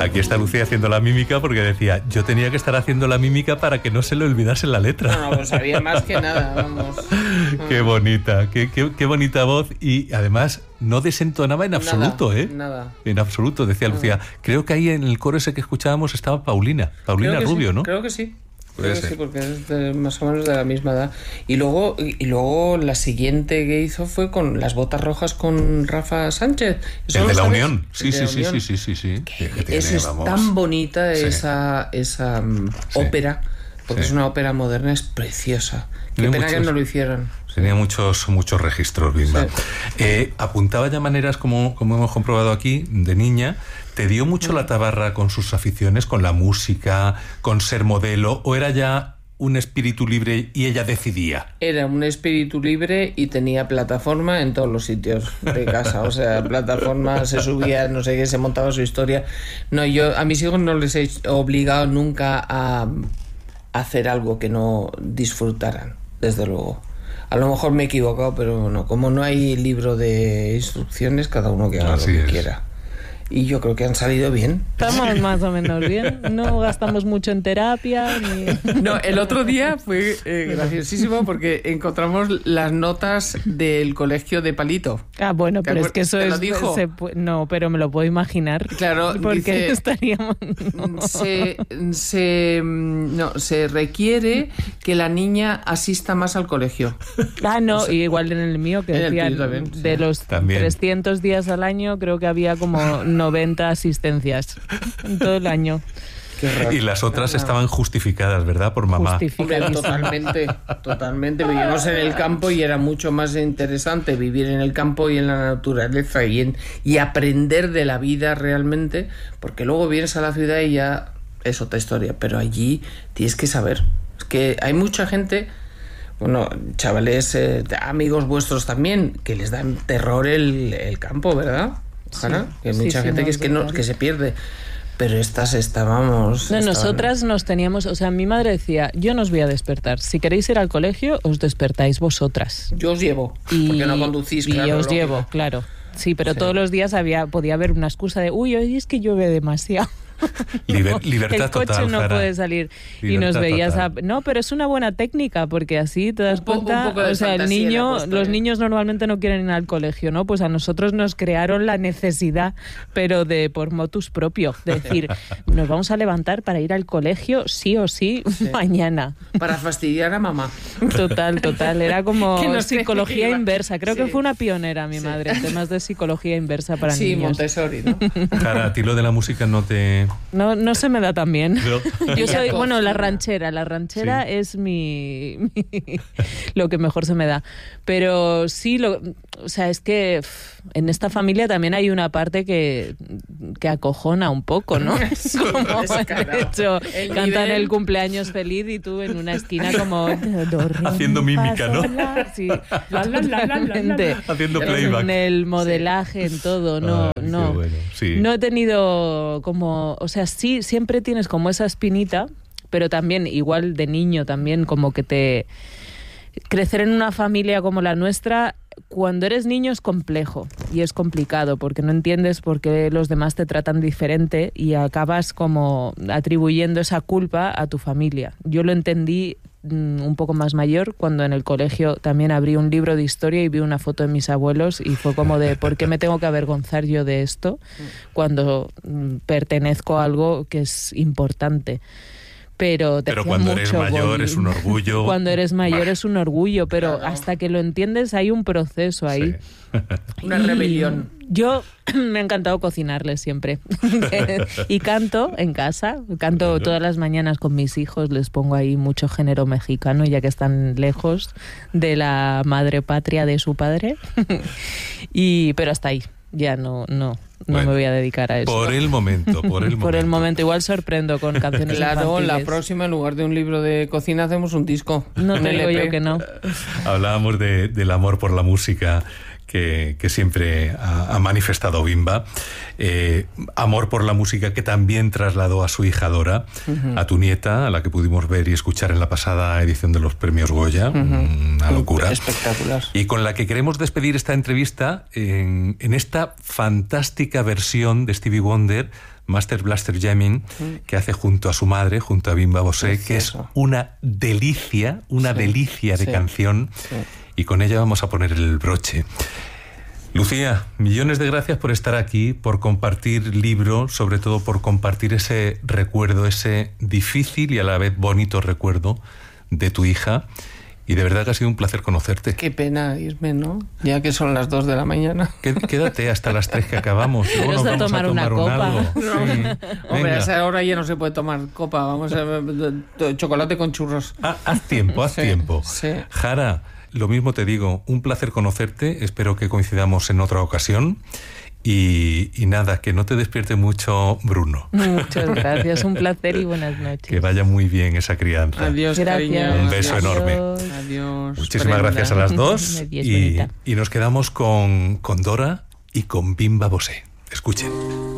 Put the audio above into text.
Aquí está Lucía haciendo la mímica porque decía, yo tenía que estar haciendo la mímica para que no se le olvidase la letra. No, pues sabía más que nada, vamos. Qué bonita, qué bonita voz, y además no desentonaba en absoluto, Nada, ¿eh? nada. En absoluto, decía Lucía. Creo que ahí en el coro ese que escuchábamos estaba Paulina Rubio, sí, ¿no? Creo que sí. Puede ser. Sí, porque es más o menos de la misma edad. Y luego la siguiente que hizo fue con Las botas rojas con Rafa Sánchez. El de la ¿sabes? Unión. Sí. Es tan bonita Sí. esa ópera, porque Sí. es una ópera moderna, es preciosa. Qué Tiene pena que muchos- no lo hicieran. Tenía muchos registros, Bimba. Apuntaba ya maneras, como hemos comprobado aquí, de niña. ¿Te dio mucho la tabarra con sus aficiones, con la música, con ser modelo, o era ya un espíritu libre y ella decidía? Era un espíritu libre y tenía plataforma en todos los sitios de casa. O sea, plataforma, se subía, no sé qué, se montaba su historia. No, yo a mis hijos no les he obligado nunca a hacer algo que no disfrutaran, desde luego. A lo mejor me he equivocado, pero no. Como no hay libro de instrucciones, cada uno que haga Así lo que es. quiera. Y yo creo que han salido bien. Estamos más o menos bien. No gastamos mucho en terapia. No, el otro día fue graciosísimo porque encontramos las notas del colegio de Palito. Ah, bueno, pero es que eso ¿Te lo es... dijo? No, pero me lo puedo imaginar. Claro, Porque dice, estaríamos... se requiere que la niña asista más al colegio. Ah, no, igual en el mío, que En el decían, tuyo también, sí. de los También. 300 días al año, creo que había como 90 asistencias en todo el año. Qué raro. Y las otras estaban justificadas, ¿verdad? Por mamá. Hombre, Justificadísimo. totalmente. Vivimos en el campo y era mucho más interesante vivir en el campo y en la naturaleza y aprender de la vida realmente, porque luego vienes a la ciudad y ya es otra historia, pero allí tienes que saber. Es que hay mucha gente, bueno, chavales, amigos vuestros también, que les dan terror el campo, ¿verdad, Hanna? Que hay mucha gente no, que es que no, brutal. que se pierde. Pero estábamos... No, nosotras nos teníamos, o sea, mi madre decía, yo no os voy a despertar, si queréis ir al colegio, os despertáis vosotras. Yo os llevo, porque no conducís, claro. Y os lógico. llevo, claro. Sí, pero Sí. todos los días podía haber una excusa de, uy, hoy es que llueve demasiado. Libertad el coche total, no Jara. puede salir. Y Libertad nos veías total. No, pero es una buena técnica, porque así te das Un cuenta. poco de O sea, el fantasía le ha niño, puesto, los niños normalmente no quieren ir al colegio, ¿no? Pues a nosotros nos crearon la necesidad, pero por motus propio, de decir, nos vamos a levantar para ir al colegio sí o sí. Mañana. Para fastidiar a mamá. Total. Era como Que no sé psicología qué iba. inversa. Creo que Sí. fue una pionera mi Sí. madre en temas de psicología inversa para Sí, niños. Montessori, ¿no? Jara, a ti lo de la música no te... No se me da tan bien. ¿No? Yo soy, Ella bueno, la cocina. ranchera Sí. es lo que mejor se me da. Pero sí, o sea, es que en esta familia también hay una parte que acojona un poco, ¿no? Como Descarado. de hecho, El cantan nivel- el cumpleaños feliz y tú en una esquina como Haciendo mímica, ¿no? Sí, totalmente. Haciendo Pero playback. En el modelaje, en todo, no, Ay, qué no. bueno, sí. No he tenido como, o sea, sí, siempre tienes como esa espinita, pero también, igual de niño también, como que crecer en una familia como la nuestra, cuando eres niño es complejo y es complicado porque no entiendes por qué los demás te tratan diferente y acabas como atribuyendo esa culpa a tu familia. Yo lo entendí un poco más mayor, cuando en el colegio también abrí un libro de historia y vi una foto de mis abuelos y fue como de ¿por qué me tengo que avergonzar yo de esto cuando pertenezco a algo que es importante? Pero hacía cuando eres mucho mayor bullying. es un orgullo. Cuando eres mayor es un orgullo, pero Claro. hasta que lo entiendes hay un proceso ahí. Sí. Una rebelión. Yo me ha encantado cocinarles siempre. Y canto en casa, canto Bueno. todas las mañanas con mis hijos, les pongo ahí mucho género mexicano, ya que están lejos de la madre patria de su padre. Pero hasta ahí, ya no Bueno, me voy a dedicar a eso. Por el momento. Por el momento, igual sorprendo con canciones Claro, la infantiles. próxima, en lugar de un libro de cocina, hacemos un disco. No un te digo LP. yo que no. Hablábamos del amor por la música. que siempre ha manifestado Bimba. Amor por la música que también trasladó a su hija Dora, a tu nieta, a la que pudimos ver y escuchar en la pasada edición de los premios Goya. Una locura. Espectacular. Y con la que queremos despedir esta entrevista en esta fantástica versión de Stevie Wonder, Master Blaster Jamming, que hace junto a su madre, junto a Bimba Bosé, que es una delicia de canción, y con ella vamos a poner el broche. Lucía, millones de gracias por estar aquí, por compartir libro, sobre todo por compartir ese recuerdo, ese difícil y a la vez bonito recuerdo de tu hija. Y de verdad que ha sido un placer conocerte. Qué pena irme, ¿no? Ya que son las 2 de la mañana. Quédate hasta las 3 que acabamos. Luego nos vamos a tomar una copa. algo. No. Sí. Hombre, Venga. a esa hora ya no se puede tomar copa. Vamos a chocolate con churros. Haz tiempo. Sí. Jara, lo mismo te digo, un placer conocerte. Espero que coincidamos en otra ocasión. Y nada, que no te despierte mucho Bruno. Muchas gracias, un placer y buenas noches. Que vaya muy bien esa crianza. Adiós, Gracias. cariño. Un beso Adiós. enorme. Adiós. Muchísimas Brenda. gracias a las dos. Adiós, bonita. Y nos quedamos con Dora y con Bimba Bosé. Escuchen.